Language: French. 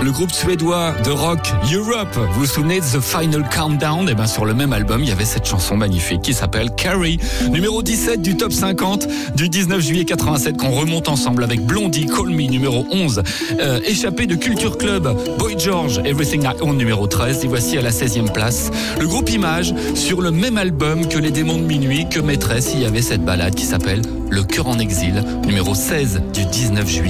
Le groupe suédois de rock Europe, vous vous souvenez de The Final Countdown? Et bien sur le même album, il y avait cette chanson magnifique qui s'appelle Carrie, numéro 17 du top 50 du 19 juillet 87 qu'on remonte ensemble avec Blondie, Call Me, numéro 11, échappé de Culture Club, Boy George, Everything I Own, numéro 13, et voici à la 16e place. Le groupe Image, sur le même album que Les Démons de Minuit, que Maîtresse, il y avait cette balade qui s'appelle Le Cœur en exil, numéro 16 du 19 juillet.